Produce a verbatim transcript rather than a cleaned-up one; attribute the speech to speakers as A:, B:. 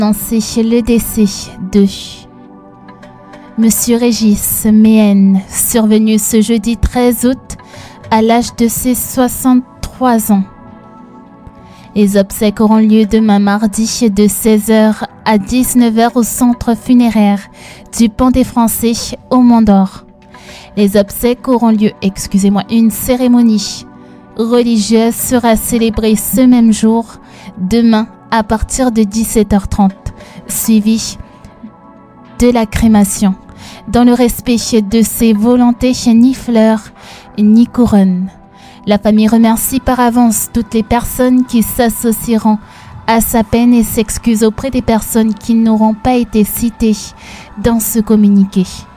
A: annoncer le décès de Monsieur Régis Méhen, survenu ce jeudi treize août à l'âge de ses soixante-trois ans. Les obsèques auront lieu demain mardi de seize heures à dix-neuf heures au centre funéraire du Pont des Français au Mont d'Or. Les obsèques auront lieu, excusez-moi, une cérémonie religieuse sera célébrée ce même jour, demain à partir de dix-sept heures trente, suivie de la crémation, dans le respect de ses volontés, ni fleurs, ni couronne. La famille remercie par avance toutes les personnes qui s'associeront à sa peine et s'excuse auprès des personnes qui n'auront pas été citées dans ce communiqué.